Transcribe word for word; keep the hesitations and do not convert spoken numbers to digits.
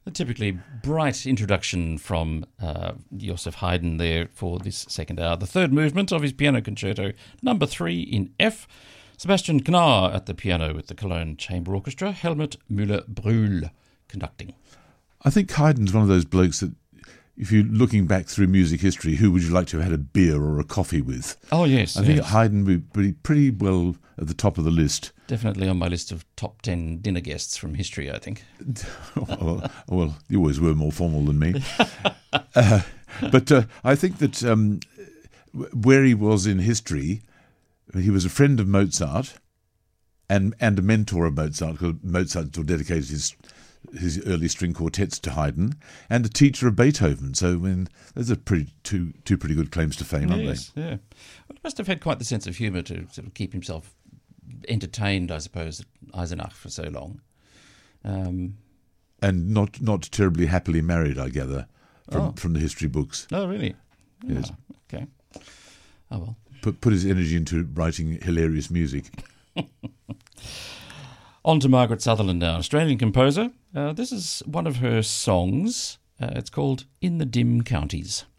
A typically bright introduction from uh, Joseph Haydn there for this second hour. The third movement of his Piano Concerto, number three in F. Sebastian Knauer at the piano with the Cologne Chamber Orchestra. Helmut Müller-Brühl conducting. I think Haydn's one of those blokes that, if you're looking back through music history, who would you like to have had a beer or a coffee with? Oh, yes. I yes. think Haydn would be pretty well at the top of the list. Definitely on my list of top ten dinner guests from history, I think. well, well, you always were more formal than me. uh, but uh, I think that um, where he was in history, he was a friend of Mozart and and a mentor of Mozart, because Mozart dedicated his his early string quartets to Haydn, and a teacher of Beethoven. So, I mean, those are pretty two two pretty good claims to fame, aren't yes, they? Yeah. Well, he must have had quite the sense of humour to sort of keep himself entertained, I suppose, at Eisenach for so long. Um, and not not terribly happily married, I gather, from oh. from the history books. Oh, really? Yes. Oh, okay. Oh, well. Put, put his energy into writing hilarious music. On to Margaret Sutherland now, Australian composer. Uh, this is one of her songs. Uh, it's called In the Dim Counties.